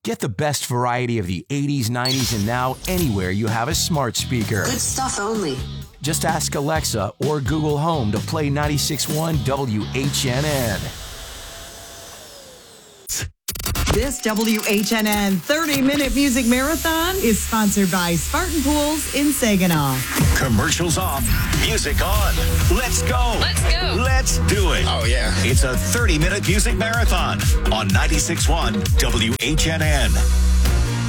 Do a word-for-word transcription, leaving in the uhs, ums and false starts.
Get the best variety of the eighties, nineties, and now anywhere you have a smart speaker. Good stuff only. Just ask Alexa or Google Home to play ninety-six point one W H N N. This W H N N thirty-minute music marathon is sponsored by Spartan Pools in Saginaw. Commercials off, music on. Let's go. Let's go. Let's do it. Oh, yeah. It's a thirty-minute music marathon on ninety-six point one W H N N.